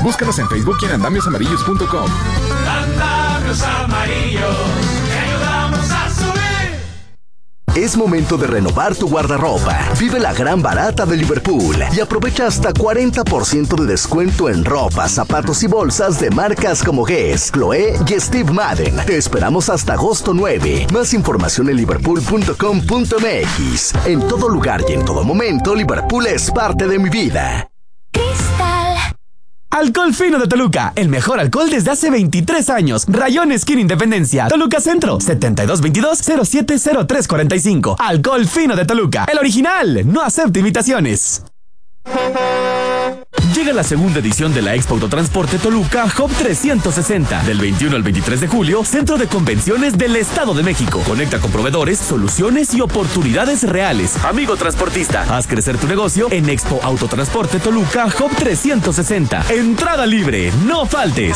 Búscanos en Facebook y en andamiosamarillos.com. Andamios Amarillos, te ayudamos a subir. Es momento de renovar tu guardarropa. Vive la gran barata de Liverpool y aprovecha hasta 40% de descuento en ropa, zapatos y bolsas de marcas como Guess, Chloé y Steve Madden. Te esperamos hasta agosto 9. Más información en liverpool.com.mx. En todo lugar y en todo momento, Liverpool es parte de mi vida. Alcohol Fino de Toluca, el mejor alcohol desde hace 23 años. Rayón Esquina Independencia, Toluca Centro, 7222-070345. Alcohol Fino de Toluca, el original, no acepta imitaciones. Llega la segunda edición de la Expo Autotransporte Toluca Hub 360. Del 21 al 23 de julio, Centro de Convenciones del Estado de México. Conecta con proveedores, soluciones y oportunidades reales. Amigo transportista, haz crecer tu negocio en Expo Autotransporte Toluca Hub 360. Entrada libre, no faltes.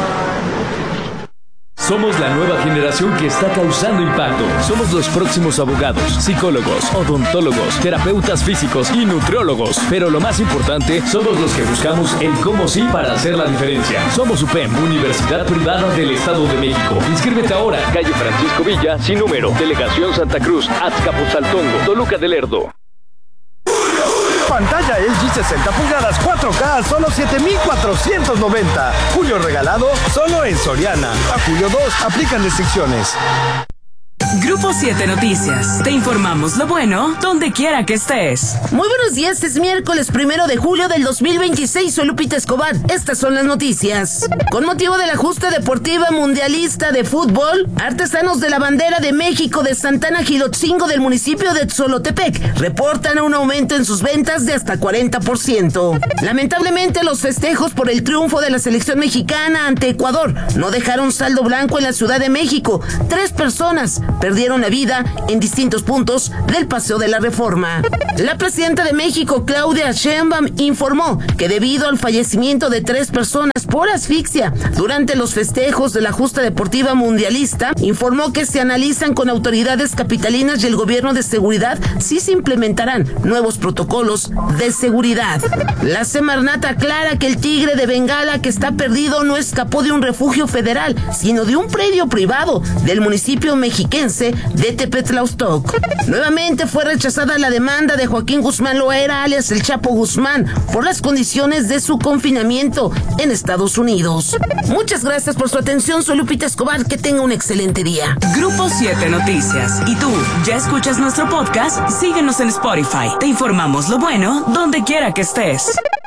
Somos la nueva generación que está causando impacto. Somos los próximos abogados, psicólogos, odontólogos, terapeutas físicos y nutriólogos. Pero lo más importante, somos los que buscamos el cómo sí para hacer la diferencia. Somos UPEM, Universidad Privada del Estado de México. Inscríbete ahora, calle Francisco Villa, sin número, Delegación Santa Cruz, Azcapotzaltongo, Toluca del Lerdo. Pantalla LG 60 pulgadas 4K, solo 7,490. Julio regalado, solo en Soriana. A julio 2, aplican restricciones. Grupo 7 Noticias. Te informamos lo bueno, donde quiera que estés. Muy buenos días, es miércoles 1 de julio del 2026. Soy Lupita Escobar. Estas son las noticias. Con motivo de la justa deportiva mundialista de fútbol, artesanos de la bandera de México de Santana Gilotzingo del municipio de Tzolotepec reportan un aumento en sus ventas de hasta 40%. Lamentablemente, los festejos por el triunfo de la selección mexicana ante Ecuador no dejaron saldo blanco en la Ciudad de México. 3 personas perdieron la vida en distintos puntos del Paseo de la Reforma. La presidenta de México, Claudia Sheinbaum, informó que debido al fallecimiento de 3 personas por asfixia durante los festejos de la justa deportiva mundialista, informó que se analizan con autoridades capitalinas y el gobierno de seguridad si se implementarán nuevos protocolos de seguridad. La Semarnat aclara que el tigre de Bengala que está perdido no escapó de un refugio federal, sino de un predio privado del municipio mexiquense de Tepetlaustoc. Nuevamente fue rechazada la demanda de Joaquín Guzmán Loera, alias El Chapo Guzmán, por las condiciones de su confinamiento en Estados Unidos. Muchas gracias por su atención. Soy Lupita Escobar. Que tenga un excelente día. Grupo 7 Noticias. ¿Y tú, ya escuchas nuestro podcast? Síguenos en Spotify. Te informamos lo bueno, donde quiera que estés.